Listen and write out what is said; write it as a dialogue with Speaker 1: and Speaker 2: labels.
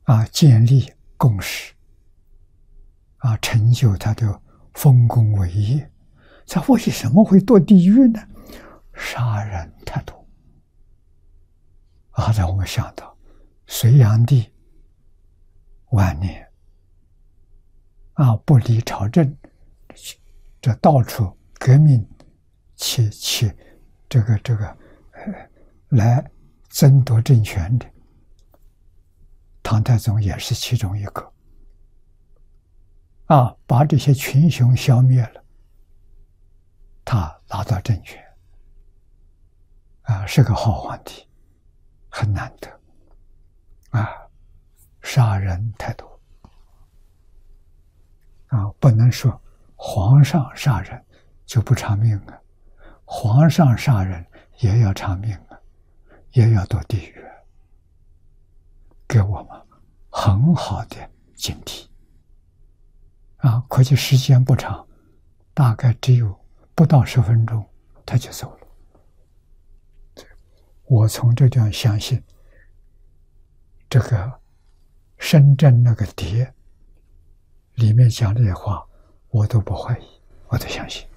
Speaker 1: 建立共识，成就他的丰功伟业。他为什么会堕地狱呢？杀人太多。让我们想到隋炀帝晚年不理朝政，这到处革命，来争夺政权的，唐太宗也是其中一个。把这些群雄消灭了，他拿到政权，是个好皇帝，很难得。杀人太多。不能说皇上杀人就不偿命啊，皇上杀人也要偿命啊，也要堕地狱，给我们很好的警惕。可惜时间不长，大概只有不到10分钟他就走了。我从这点相信，这个深圳那个碟里面讲这些话，我都不怀疑，我都相信。